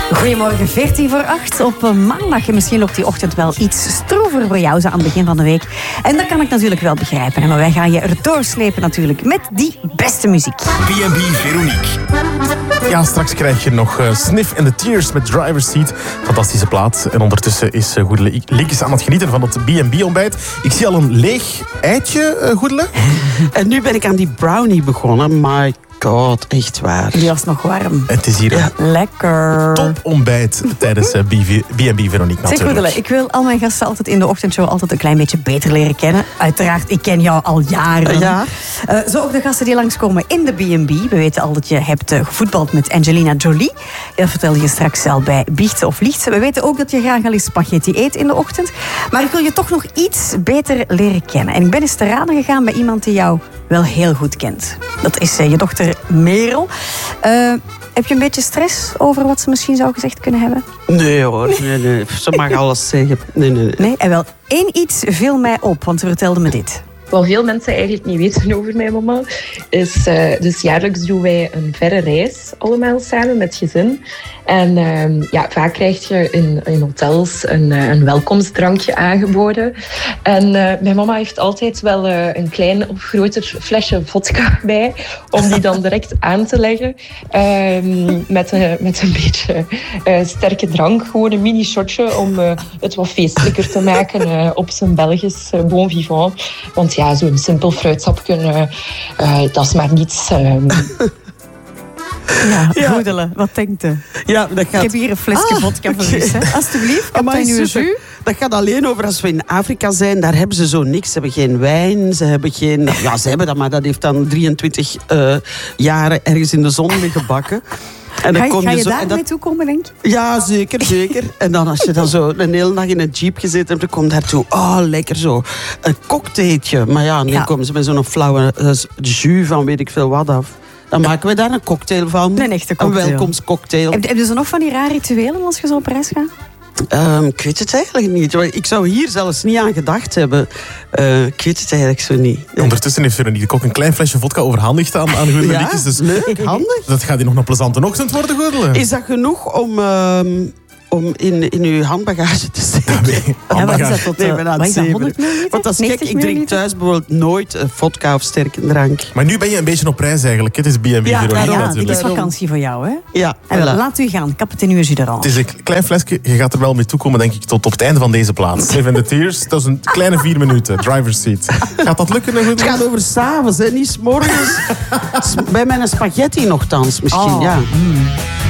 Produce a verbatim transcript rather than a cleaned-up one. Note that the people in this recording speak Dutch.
Goedemorgen, veertien voor acht op maandag. En misschien loopt die ochtend wel iets stroever voor jou zo aan het begin van de week. En dat kan ik natuurlijk wel begrijpen. Maar wij gaan je erdoor slepen natuurlijk met die beste muziek. B en B Veronique. Ja, straks krijg je nog uh, Sniff and the Tears met Driver's Seat. Fantastische plaat. En ondertussen is uh, Goedele Liekes aan het genieten van het B en B-ontbijt. Ik zie al een leeg eitje, uh, Goedele. En nu ben ik aan die brownie begonnen. My god, echt waar. Die was nog warm. Het is hier Ja. een Lekker. topontbijt tijdens uh, B en B Veronique Zeg natuurlijk. Goedele, ik wil al mijn gasten altijd in de ochtendshow altijd een klein beetje beter leren kennen. Uiteraard, ik ken jou al jaren. Ja. Uh, zo ook de gasten die langskomen in de B en B. We weten al dat je hebt uh, gevoetbald met Angelina Jolie. Dat vertelde je straks al bij Biechten of Licht. We weten ook dat je graag al eens spaghetti eet in de ochtend. Maar ik wil je toch nog iets beter leren kennen. En ik ben eens te raden gegaan bij iemand die jou wel heel goed kent. Dat is uh, je dochter Merel. Uh, heb je een beetje stress over wat ze misschien zou gezegd kunnen hebben? Nee hoor, nee, nee. Ze mag alles zeggen. Nee, nee, nee. Nee? En wel, één iets viel mij op, want ze vertelde me dit. Wat veel mensen eigenlijk niet weten over mijn mama, is uh, dus jaarlijks doen wij een verre reis allemaal samen met gezin. En uh, ja, vaak krijg je in, in hotels een, uh, een welkomstdrankje aangeboden. En uh, mijn mama heeft altijd wel uh, een klein of groter flesje vodka bij, om die dan direct aan te leggen. Uh, met, uh, met een beetje uh, sterke drank, gewoon een mini shotje om uh, het wat feestelijker te maken uh, op zijn Belgisch uh, bon vivant. Want ja, zo'n simpel fruitsapje, uh, uh, dat is maar niets. Uh, Ja, Ja. Goedele, wat denkt u? Ja, dat Ik gaat... heb hier een flesje Ah, vodka voor u. hè. Alsjeblieft, Amai, kapitein uw super. jus. Dat gaat alleen over als we in Afrika zijn. Daar hebben ze zo niks. Ze hebben geen wijn. Ze hebben geen... Ja, ze hebben dat, maar dat heeft dan drieëntwintig uh, jaren ergens in de zon liggen bakken. En dan Ga, kom ga je zo, daar en dat- mee toekomen, denk je? Ja, zeker, zeker. En dan als je dan zo een hele dag in een jeep gezeten hebt, dan komt daartoe, oh, lekker zo, een cocktailtje. Maar ja, nu Ja. komen ze met zo'n flauwe uh, jus van weet ik veel wat af. Dan maken we daar een cocktail van. Een echte cocktail. Een welkomstcocktail. Heb, heb je zo nog van die rare rituelen als je zo op reis gaat? Um, ik weet het eigenlijk niet. Ik zou hier zelfs niet aan gedacht hebben. Uh, ik weet het eigenlijk zo niet. Ondertussen heeft Veronique ook een klein flesje vodka overhandigd aan, aan Goedele Ja, Liekes. Dus leuk, handig. dat gaat hier nog een plezante ochtend worden, Goedele. Is dat genoeg om, um, om in, in uw handbagage te steken? Nee, Ja, wat is dat tot, Nee, uh, ik ben aan wat het is dat, zeven. honderd milliliter? Want dat is gek, negentig ik drink milliliter? thuis bijvoorbeeld nooit uh, vodka of sterke drank. Maar nu ben je een beetje op prijs eigenlijk. Het is B en B Ja, Veronique Ja, ja, dit natuurlijk. is vakantie voor jou, hè? Ja, En wel, voilà. laat u gaan, kapitein uw jus Het is een klein flesje. Je gaat er wel mee toekomen, denk ik, tot op het einde van deze plaats. Sniff and the Tears, dat is een kleine vier minuten. Driver's seat. Gaat dat lukken, Goedele? Het gaat over s'avonds, hè, niet 's morgens. Bij mijn spaghetti nogthans misschien, Oh. ja.